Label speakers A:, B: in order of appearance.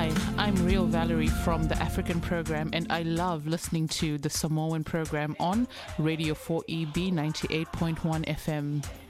A: Hi, I'm Real Valerie from the African program, and I love listening to the Samoan program on Radio 4EB 98.1 FM.